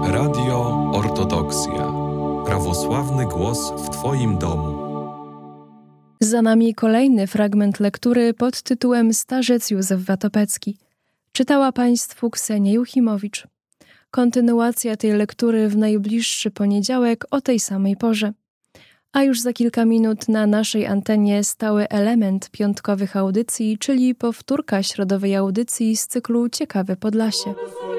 Radio Ortodoksja. Prawosławny głos w Twoim domu. Za nami kolejny fragment lektury pod tytułem Starzec Józef Watopecki. Czytała Państwu Ksenia Juchimowicz. Kontynuacja tej lektury w najbliższy poniedziałek o tej samej porze. A już za kilka minut na naszej antenie stały element piątkowych audycji, czyli powtórka środowej audycji z cyklu Ciekawe Podlasie.